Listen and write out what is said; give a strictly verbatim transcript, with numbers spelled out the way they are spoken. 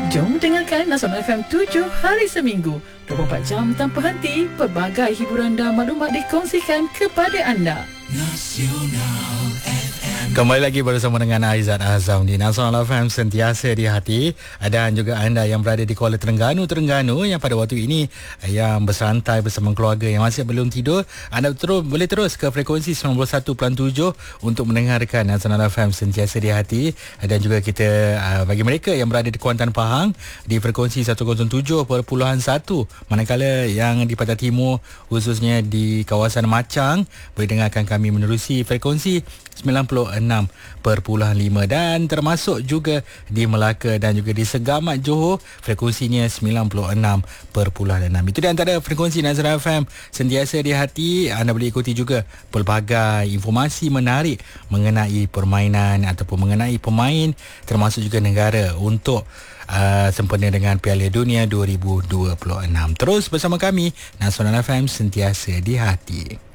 Jom dengarkan Nasional F M tujuh hari seminggu, dua puluh empat jam tanpa henti. Pelbagai hiburan dan maklumat dikongsikan kepada anda. Nasional F M. Kembali lagi bersama dengan Aizat Azam di Nasional F M, sentiasa di hati. Dan juga anda yang berada di Kuala Terengganu Terengganu yang pada waktu ini yang bersantai bersama keluarga yang masih belum tidur, anda terus boleh terus ke frekuensi sembilan puluh satu perpuluhan tujuh untuk mendengarkan Nasional F M, sentiasa di hati. Dan juga kita bagi mereka yang berada di Kuantan Pahang di frekuensi seratus tujuh perpuluhan satu, manakala yang di Pantai Timur khususnya di kawasan Macang boleh dengarkan kami menerusi frekuensi sembilan puluh enam perpuluhan lima, dan termasuk juga di Melaka dan juga di Segamat Johor frekuensinya sembilan puluh enam perpuluhan enam. Itu di antara frekuensi Nasional F M, sentiasa di hati. Anda boleh ikuti juga pelbagai informasi menarik mengenai permainan ataupun mengenai pemain, termasuk juga negara untuk uh, sempena dengan Piala Dunia dua ribu dua puluh enam. Terus bersama kami, Nasional F M, sentiasa di hati.